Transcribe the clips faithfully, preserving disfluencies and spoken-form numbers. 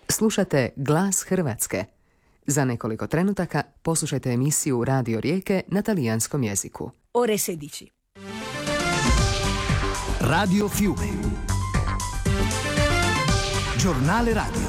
Slušate Glas Hrvatske. Za nekoliko trenutaka poslušajte emisiju Radio Rijeke na talijanskom jeziku. Ore sedici. Radio Fiume. Giornale radio.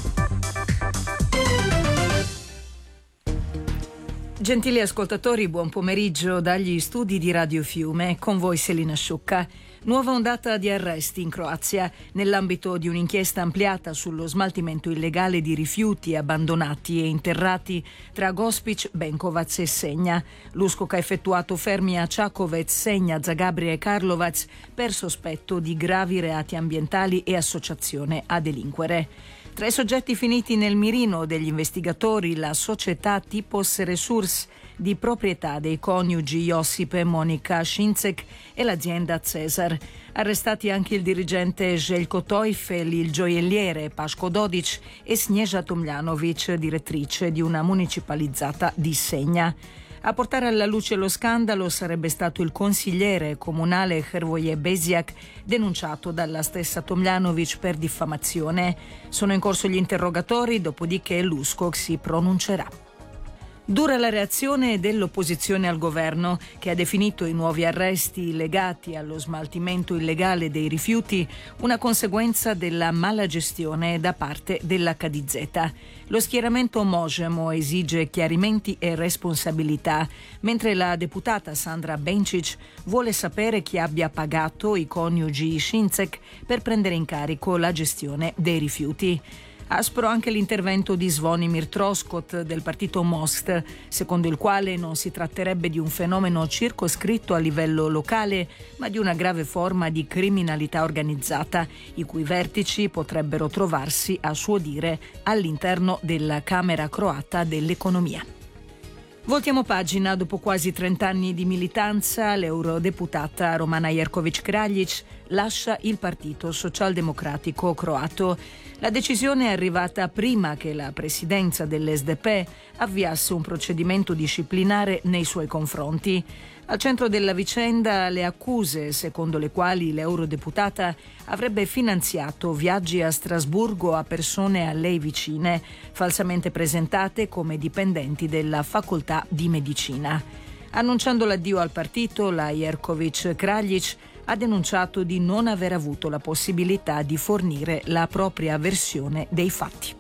Gentili ascoltatori, buon pomeriggio dagli studi di Radio Fiume, con voi Selina Sciucca. Nuova ondata di arresti in Croazia nell'ambito di un'inchiesta ampliata sullo smaltimento illegale di rifiuti abbandonati e interrati tra Gospić, Benkovac e Senja. L'U S C O C ha effettuato fermi a Čakovec, Senja, Zagabria e Karlovac per sospetto di gravi reati ambientali e associazione a delinquere. Tra i soggetti finiti nel mirino degli investigatori la società Tipos Resurs, di proprietà dei coniugi Josip e Monica Šincek, e l'azienda Cesar. Arrestati anche il dirigente Željko Teufel, il gioielliere Paško Dodić e Snježa Tomljanović, direttrice di una municipalizzata di Senja. A portare alla luce lo scandalo sarebbe stato il consigliere comunale Hrvoje Bezjak, denunciato dalla stessa Tomljanović per diffamazione. Sono in corso gli interrogatori, dopodiché l'U S C O C si pronuncerà. Dura la reazione dell'opposizione al governo, che ha definito i nuovi arresti legati allo smaltimento illegale dei rifiuti una conseguenza della mala gestione da parte dell'H D Z. Lo schieramento Možemo esige chiarimenti e responsabilità, mentre la deputata Sandra Benčić vuole sapere chi abbia pagato i coniugi Šincek per prendere in carico la gestione dei rifiuti. Aspro anche l'intervento di Zvonimir Troskot del partito Most, secondo il quale non si tratterebbe di un fenomeno circoscritto a livello locale, ma di una grave forma di criminalità organizzata, i cui vertici potrebbero trovarsi, a suo dire, all'interno della Camera croata dell'economia. Voltiamo pagina. Dopo quasi trent'anni di militanza, l'eurodeputata Romana Jerković-Kraljić lascia il Partito Socialdemocratico croato. La decisione è arrivata prima che la presidenza dell'S D P avviasse un procedimento disciplinare nei suoi confronti. Al centro della vicenda le accuse secondo le quali l'eurodeputata avrebbe finanziato viaggi a Strasburgo a persone a lei vicine, falsamente presentate come dipendenti della facoltà di medicina. Annunciando l'addio al partito, la Jerković-Kraljić ha denunciato di non aver avuto la possibilità di fornire la propria versione dei fatti.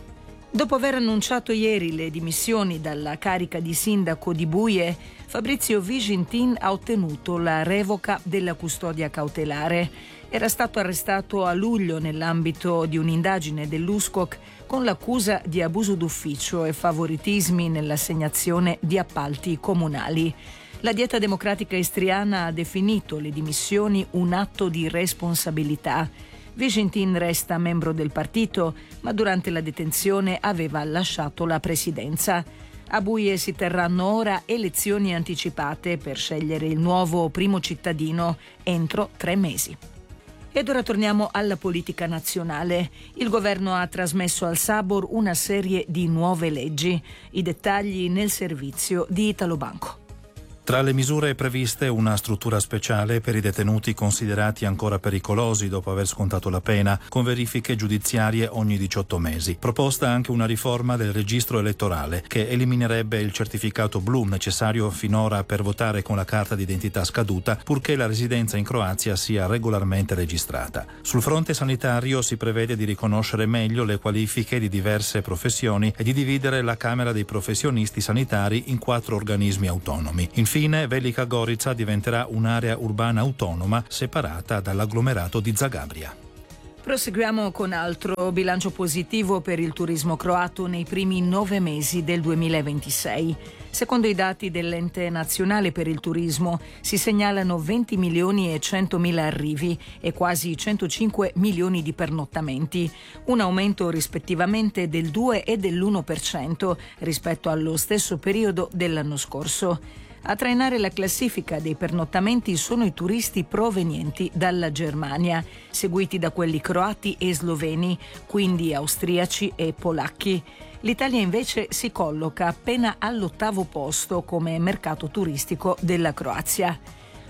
Dopo aver annunciato ieri le dimissioni dalla carica di sindaco di Buje, Fabrizio Vigintin ha ottenuto la revoca della custodia cautelare. Era stato arrestato a luglio nell'ambito di un'indagine dell'U S C O C con l'accusa di abuso d'ufficio e favoritismi nell'assegnazione di appalti comunali. La Dieta Democratica Istriana ha definito le dimissioni un atto di responsabilità. Vigintin resta membro del partito, ma durante la detenzione aveva lasciato la presidenza. A Buje si terranno ora elezioni anticipate per scegliere il nuovo primo cittadino entro tre mesi. Ed ora torniamo alla politica nazionale. Il governo ha trasmesso al Sabor una serie di nuove leggi. I dettagli nel servizio di Italo Banco. Tra le misure previste una struttura speciale per i detenuti considerati ancora pericolosi dopo aver scontato la pena, con verifiche giudiziarie ogni diciotto mesi. Proposta anche una riforma del registro elettorale che eliminerebbe il certificato blu necessario finora per votare con la carta d'identità scaduta, purché la residenza in Croazia sia regolarmente registrata. Sul fronte sanitario si prevede di riconoscere meglio le qualifiche di diverse professioni e di dividere la Camera dei professionisti sanitari in quattro organismi autonomi. Infine, Velika Gorica diventerà un'area urbana autonoma separata dall'agglomerato di Zagabria. Proseguiamo con altro bilancio positivo per il turismo croato nei primi nove mesi del duemilaventisei. Secondo i dati dell'Ente Nazionale per il Turismo si segnalano venti milioni e centomila arrivi e quasi centocinque milioni di pernottamenti, un aumento rispettivamente del due e dell'uno per cento rispetto allo stesso periodo dell'anno scorso. A trainare la classifica dei pernottamenti sono i turisti provenienti dalla Germania, seguiti da quelli croati e sloveni, quindi austriaci e polacchi. L'Italia invece si colloca appena all'ottavo posto come mercato turistico della Croazia.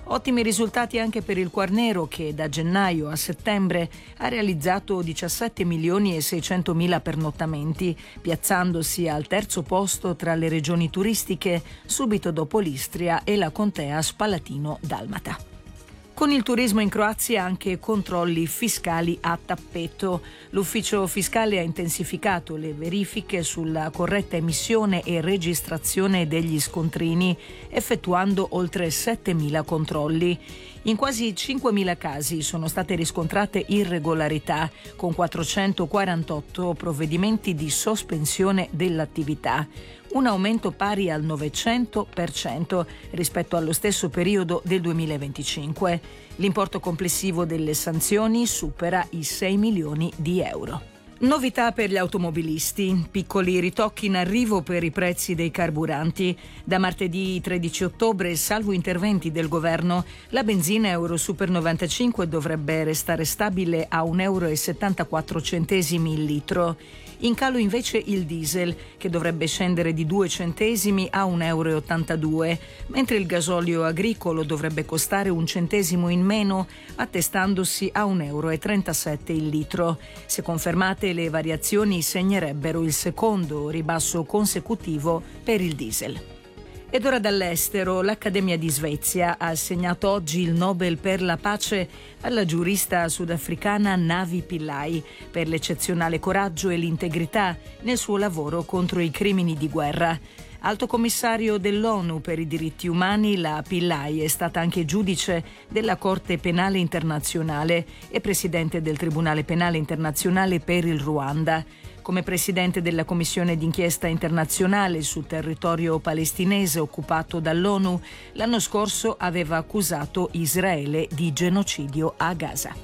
Ottimi risultati anche per il Quarnero, che da gennaio a settembre ha realizzato diciassette milioni e seicentomila pernottamenti, piazzandosi al terzo posto tra le regioni turistiche, subito dopo l'Istria e la contea Spalatino-Dalmata. Con il turismo in Croazia anche controlli fiscali a tappeto. L'ufficio fiscale ha intensificato le verifiche sulla corretta emissione e registrazione degli scontrini, effettuando oltre settemila controlli. In quasi cinquemila casi sono state riscontrate irregolarità, con quattrocentoquarantotto provvedimenti di sospensione dell'attività, un aumento pari al novecento per cento rispetto allo stesso periodo del duemilaventicinque. L'importo complessivo delle sanzioni supera i sei milioni di euro. Novità per gli automobilisti, piccoli ritocchi in arrivo per i prezzi dei carburanti. Da martedì tredici ottobre, salvo interventi del governo, la benzina Euro Super novantacinque dovrebbe restare stabile a un euro e settantaquattro centesimi il litro. In calo invece il diesel, che dovrebbe scendere di due centesimi a un euro e ottantadue, mentre il gasolio agricolo dovrebbe costare un centesimo in meno, attestandosi a un euro e trentasette il litro. Se confermate, le variazioni segnerebbero il secondo ribasso consecutivo per il diesel. Ed ora dall'estero, l'Accademia di Svezia ha assegnato oggi il Nobel per la pace alla giurista sudafricana Navi Pillay per l'eccezionale coraggio e l'integrità nel suo lavoro contro i crimini di guerra. Alto commissario dell'ONU per i diritti umani, la Pillay è stata anche giudice della Corte Penale Internazionale e presidente del Tribunale Penale Internazionale per il Ruanda. Come presidente della Commissione d'inchiesta internazionale sul territorio palestinese occupato dall'ONU, l'anno scorso aveva accusato Israele di genocidio a Gaza.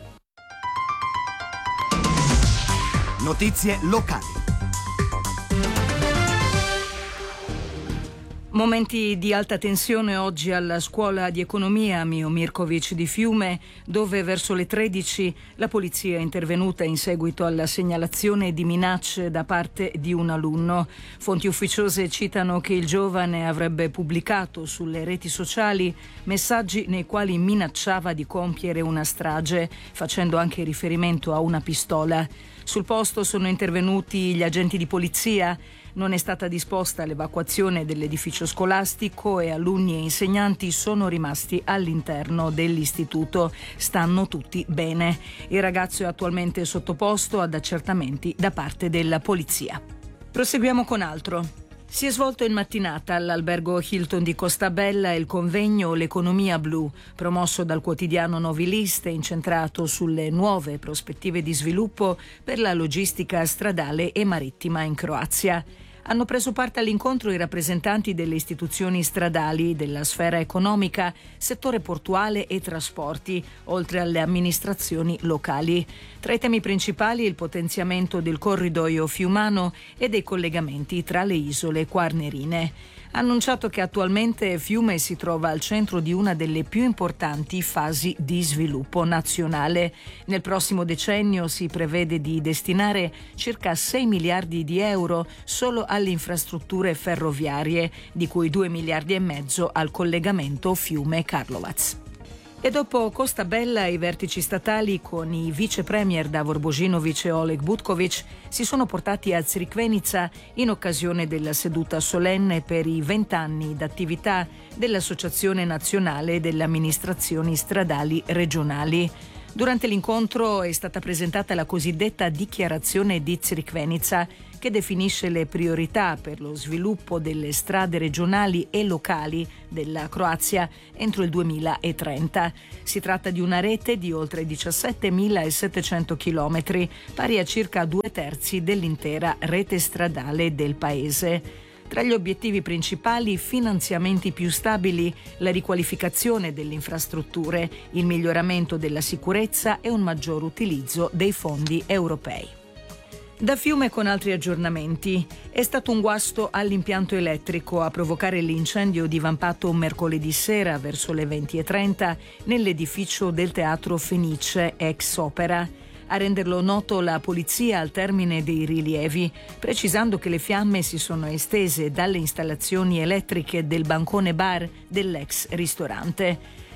Notizie locali. Momenti di alta tensione oggi alla scuola di economia Mio Mirković di Fiume, dove verso le tredici la polizia è intervenuta in seguito alla segnalazione di minacce da parte di un alunno. Fonti ufficiose citano che il giovane avrebbe pubblicato sulle reti sociali messaggi nei quali minacciava di compiere una strage, facendo anche riferimento a una pistola. Sul posto sono intervenuti gli agenti di polizia. Non è stata disposta l'evacuazione dell'edificio scolastico e alunni e insegnanti sono rimasti all'interno dell'istituto. Stanno tutti bene. Il ragazzo è attualmente sottoposto ad accertamenti da parte della polizia. Proseguiamo con altro. Si è svolto in mattinata all'albergo Hilton di Costabella il convegno L'economia blu, promosso dal quotidiano Noviliste, incentrato sulle nuove prospettive di sviluppo per la logistica stradale e marittima in Croazia. Hanno preso parte all'incontro i rappresentanti delle istituzioni stradali, della sfera economica, settore portuale e trasporti, oltre alle amministrazioni locali. Tra i temi principali il potenziamento del corridoio fiumano e dei collegamenti tra le isole quarnerine. Ha annunciato che attualmente Fiume si trova al centro di una delle più importanti fasi di sviluppo nazionale. Nel prossimo decennio si prevede di destinare circa sei miliardi di euro solo alle infrastrutture ferroviarie, di cui due miliardi e mezzo al collegamento Fiume-Karlovac. E dopo Costabella i vertici statali con i vice premier Davor Božinović e Oleg Butković si sono portati a Crikvenica in occasione della seduta solenne per i vent'anni d'attività dell'Associazione Nazionale delle Amministrazioni Stradali Regionali. Durante l'incontro è stata presentata la cosiddetta dichiarazione di Crikvenica, che definisce le priorità per lo sviluppo delle strade regionali e locali della Croazia entro il duemilatrenta. Si tratta di una rete di oltre diciassettemilasettecento chilometri, pari a circa due terzi dell'intera rete stradale del paese. Tra gli obiettivi principali, finanziamenti più stabili, la riqualificazione delle infrastrutture, il miglioramento della sicurezza e un maggior utilizzo dei fondi europei. Da Fiume con altri aggiornamenti. È stato un guasto all'impianto elettrico a provocare l'incendio divampato mercoledì sera verso le venti e trenta nell'edificio del Teatro Fenice ex Opera. A renderlo noto la polizia al termine dei rilievi, precisando che le fiamme si sono estese dalle installazioni elettriche del bancone bar dell'ex ristorante.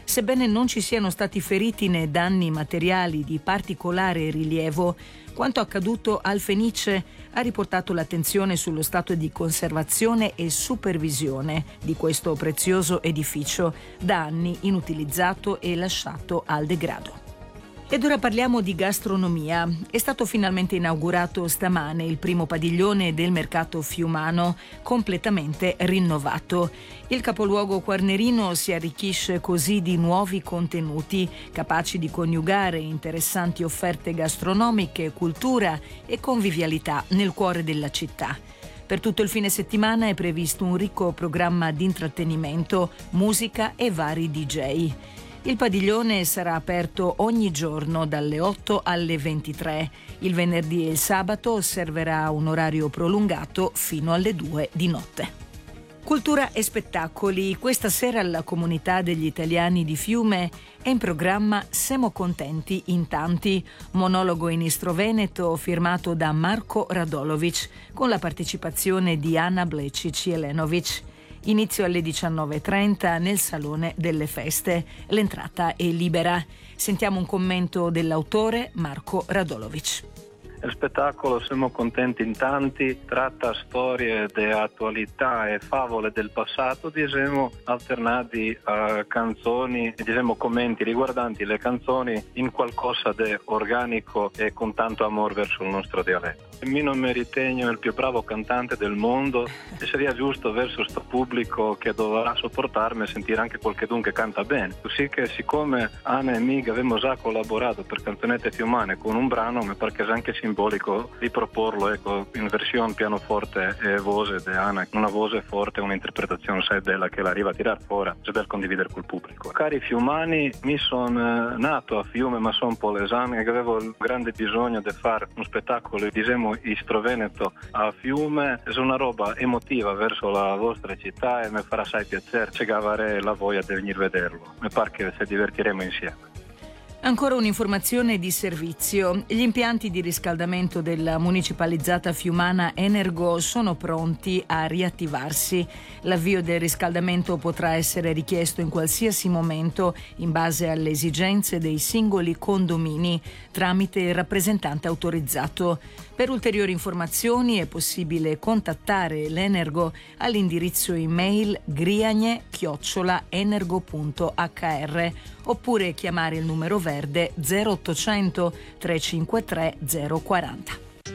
Sebbene non ci siano stati feriti né danni materiali di particolare rilievo, quanto accaduto al Fenice ha riportato l'attenzione sullo stato di conservazione e supervisione di questo prezioso edificio, da anni inutilizzato e lasciato al degrado. Ed ora parliamo di gastronomia. È stato finalmente inaugurato stamane il primo padiglione del mercato fiumano, completamente rinnovato. Il capoluogo quarnerino si arricchisce così di nuovi contenuti, capaci di coniugare interessanti offerte gastronomiche, cultura e convivialità nel cuore della città. Per tutto il fine settimana è previsto un ricco programma di intrattenimento, musica e vari D J. Il padiglione sarà aperto ogni giorno dalle otto alle ventitré. Il venerdì e il sabato osserverà un orario prolungato fino alle due di notte. Cultura e spettacoli. Questa sera alla comunità degli italiani di Fiume è in programma Semo contenti in tanti, monologo in istro-veneto firmato da Marko Radolovic con la partecipazione di Anna Blecic-Jelenovic. Inizio alle diciannove e trenta nel Salone delle Feste. L'entrata è libera. Sentiamo un commento dell'autore Marko Radolovic. Il spettacolo Siamo contenti in tanti tratta storie di attualità e favole del passato, diciamo, alternati a canzoni, diciamo, commenti riguardanti le canzoni in qualcosa di organico e con tanto amore verso il nostro dialetto. Io non mi ritengo il più bravo cantante del mondo e sarebbe giusto verso questo pubblico che dovrà sopportarmi e sentire anche qualchedun che canta bene. Così che siccome Anna e Mig abbiamo già collaborato per Canzonette Fiumane con un brano, mi pare che sia anche simbolico riproporlo, ecco, in versione pianoforte e voce di Anna, una voce forte, un'interpretazione sai bella che l'arriva a tirar fuori, se bel condividere col pubblico. Cari fiumani, mi sono nato a Fiume ma sono polesano e avevo il grande bisogno di fare un spettacolo, diciamo, istro-veneto a Fiume. È una roba emotiva verso la vostra città e mi farà assai piacere se avere la voglia di venire a vederlo. Mi pare che ci divertiremo insieme. Ancora un'informazione di servizio. Gli impianti di riscaldamento della municipalizzata fiumana Energo sono pronti a riattivarsi. L'avvio del riscaldamento potrà essere richiesto in qualsiasi momento in base alle esigenze dei singoli condomini tramite il rappresentante autorizzato. Per ulteriori informazioni è possibile contattare l'Energo all'indirizzo email griagne chiocciola energo punto h r oppure chiamare il numero verde zero ottocento trecentocinquantatré zero quaranta.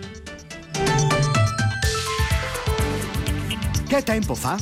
Che tempo fa?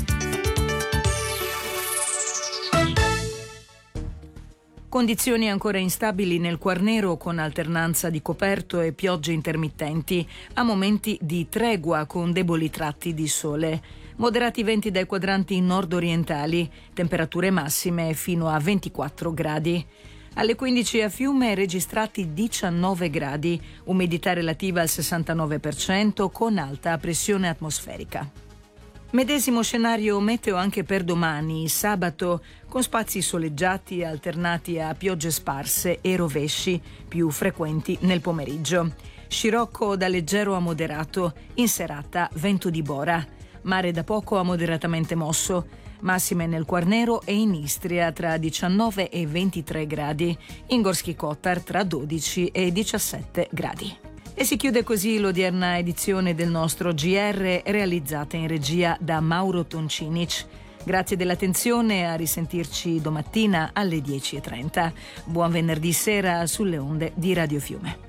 Condizioni ancora instabili nel Quarnero con alternanza di coperto e piogge intermittenti, a momenti di tregua con deboli tratti di sole. Moderati venti dai quadranti nord-orientali, temperature massime fino a ventiquattro gradi. Alle quindici a Fiume registrati diciannove gradi, umidità relativa al sessantanove per cento con alta pressione atmosferica. Medesimo scenario meteo anche per domani, sabato, con spazi soleggiati alternati a piogge sparse e rovesci più frequenti nel pomeriggio. Scirocco da leggero a moderato, in serata vento di bora. Mare da poco a moderatamente mosso. Massime nel Quarnero e in Istria tra diciannove e ventitré gradi. In Gorski Kotar tra dodici e diciassette gradi. E si chiude così l'odierna edizione del nostro G R realizzata in regia da Mauro Toncinic. Grazie dell'attenzione, a risentirci domattina alle dieci e trenta. Buon venerdì sera sulle onde di Radio Fiume.